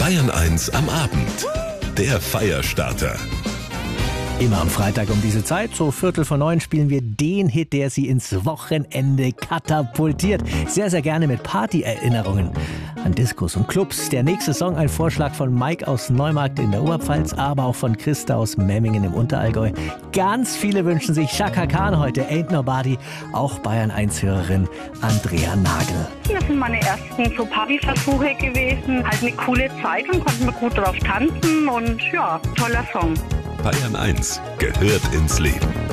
Bayern 1 am Abend. Der Feierstarter. Immer am Freitag um diese Zeit, so 8:45, spielen wir den Hit, der Sie ins Wochenende katapultiert. Sehr, sehr gerne mit Partyerinnerungen an Diskos und Clubs. Der nächste Song, ein Vorschlag von Mike aus Neumarkt in der Oberpfalz, aber auch von Christa aus Memmingen im Unterallgäu. Ganz viele wünschen sich Chaka Khan heute, Ain't Nobody. Auch Bayern 1-Hörerin Andrea Nagel. Das sind meine ersten so Partyversuche gewesen. Halt eine coole Zeit und konnten wir gut drauf tanzen und ja, toller Song. Bayern 1 gehört ins Leben.